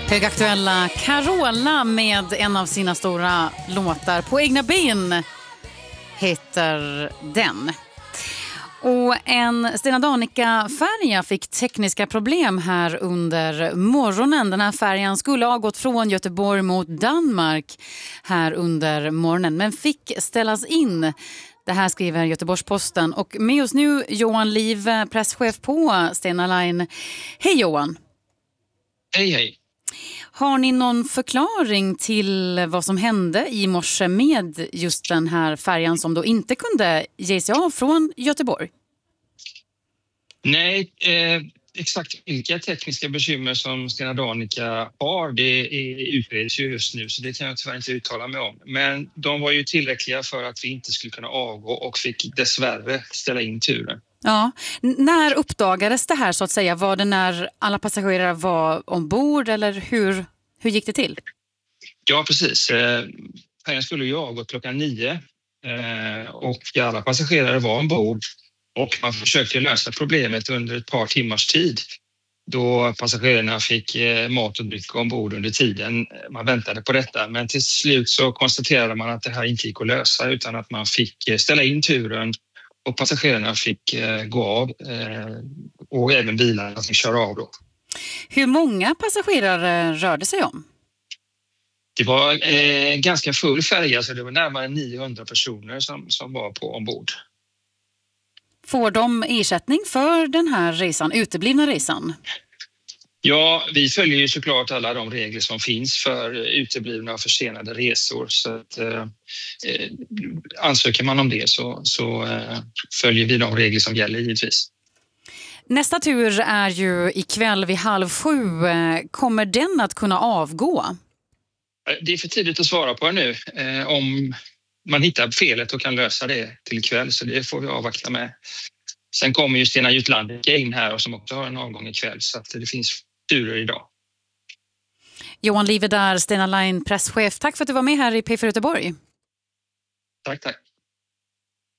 Högaktuella Carola med en av sina stora låtar På egna ben heter den. Och en Stena Danica-färja fick tekniska problem här under morgonen. Den här färjan skulle ha gått från Göteborg mot Danmark här under morgonen men fick ställas in. Det här skriver Göteborgs-Posten. Och med oss nu Johan Liv, presschef på Stena Line. Hej Johan! Hej hej! Har ni någon förklaring till vad som hände i morse med just den här färjan som då inte kunde ge sig av från Göteborg? Nej, exakt vilka tekniska bekymmer som Stena Danica har, det utreds ju just nu så det kan jag tyvärr inte uttala mig om. Men de var ju tillräckliga för att vi inte skulle kunna avgå och fick dessvärre ställa in turen. Ja, när uppdagades det här så att säga? Var det när alla passagerare var ombord eller hur gick det till? Ja, precis. Färjan skulle ju avgå klockan 9 och alla passagerare var ombord och man försökte lösa problemet under ett par timmars tid då passagerarna fick mat och dryck ombord under tiden man väntade på detta. Men till slut så konstaterade man att det här inte gick att lösa utan att man fick ställa in turen och passagerarna fick gå av och även bilarna fick köra av då. Hur många passagerare rörde sig om? Det var ganska full färja så det var närmare 900 personer som var på ombord. Får de ersättning för den här resan, uteblivna resan? Ja, vi följer ju såklart alla de regler som finns för uteblivna och försenade resor. Så att, ansöker man om det så följer vi de regler som gäller givetvis. Nästa tur är ju ikväll vid 6:30. Kommer den att kunna avgå? Det är för tidigt att svara på nu. Om man hittar felet och kan lösa det till ikväll så det får vi avvakta med. Sen kommer ju Stena Jutlandica in här och som också har en avgång ikväll så att det finns turer idag. Johan Live där, Stena Line presschef. Tack för att du var med här i P4 Göteborg. Tack.